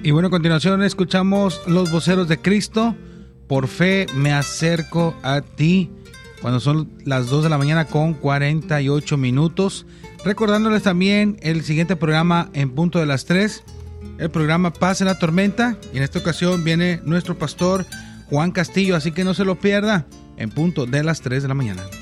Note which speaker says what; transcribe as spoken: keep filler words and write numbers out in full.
Speaker 1: Y bueno, a continuación escuchamos Los Voceros de Cristo. Por fe me acerco a ti. Cuando son las dos de la mañana con cuarenta y ocho minutos. Recordándoles también el siguiente programa en punto de las tres. El programa Paz en la Tormenta. Y en esta ocasión viene nuestro pastor Juan Castillo. Así que no se lo pierda en punto de las tres de la mañana.